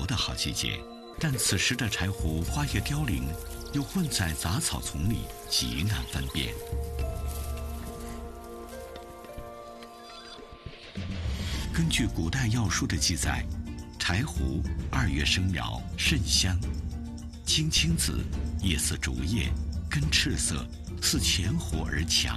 油的好季节，但此时的柴胡花叶凋零，又混在杂草丛里，极难分辨。根据古代药书的记载，柴胡2月生苗，甚香，青青紫，叶似竹叶，根赤色，似前胡而强。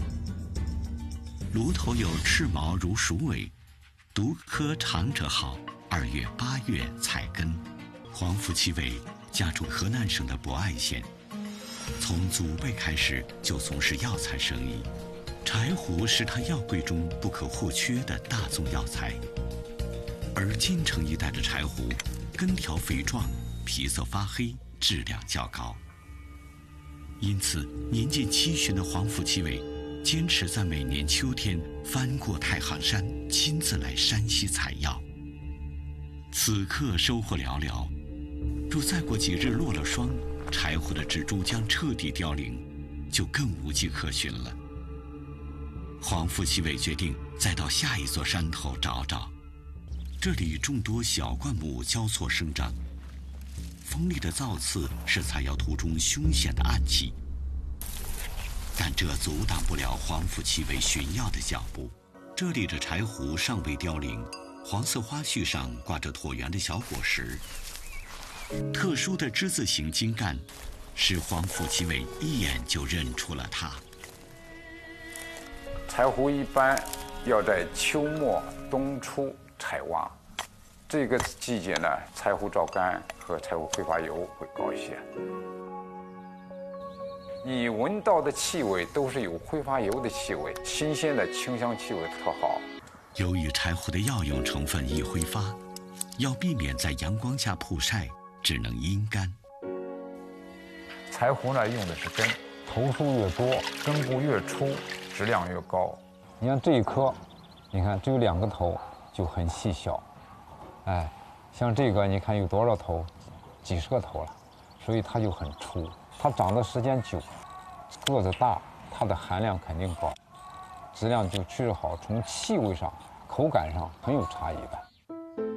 芦头有赤毛如鼠尾，独科长者好，2月、8月采根。黄福其伟家住河南省的博爱县，从祖辈开始就从事药材生意，柴胡是他药柜中不可或缺的大宗药材。而晋城一带的柴胡，根条肥壮，皮色发黑，质量较高。因此，年近70的黄福其伟坚持在每年秋天翻过太行山，亲自来山西采药。此刻收获寥寥，若再过几日落了霜，柴胡的植株将彻底凋零，就更无迹可寻了。黄福其伟决定再到下一座山头找找，这里众多小灌木交错生长，锋利的造刺是采药途中凶险的暗器。但这阻挡不了黄福其伟寻药的脚步。这里的柴胡尚未凋零，黄色花序上挂着椭圆的小果实，特殊的之字形茎干，使黄福其伟一眼就认出了它。 柴胡一般要在秋末冬初采挖，这个季节呢，柴胡皂苷和柴胡挥发油会高一些。你闻到的气味都是有挥发油的气味，新鲜的清香气味特好。 由于柴胡的药用成分易挥发，要避免在阳光下曝晒，只能阴干。 柴胡呢用的是根，头数越多，根部越粗，质量越高。 你看这一颗，你看只有2个头，就很细小。哎，像这个你看有多少头，几十个头了，所以它就很粗。它长的时间久，个子大，它的含量肯定高，质量就质好，从气味上、口感上很有差异的。